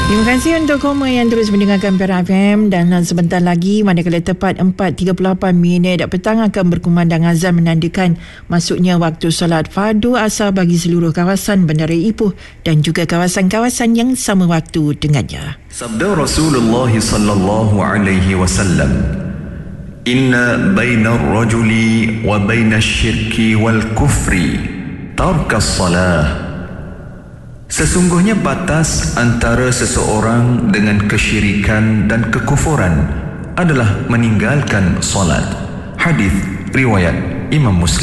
Terima kasih untuk Koma yang terus mendengarkan Perak FM, dan sebentar lagi manakala tepat 4.38 petang akan berkumandang azan menandakan masuknya waktu solat fardu asar bagi seluruh kawasan Bandar Ipoh dan juga kawasan-kawasan yang sama waktu dengannya. Sabda Rasulullah sallallahu alaihi wasallam, "Inna bainar rajuli wa bainash syirki wal kufri tarkas salah." Sesungguhnya batas antara seseorang dengan kesyirikan dan kekufuran adalah meninggalkan solat. Hadis riwayat Imam Muslim.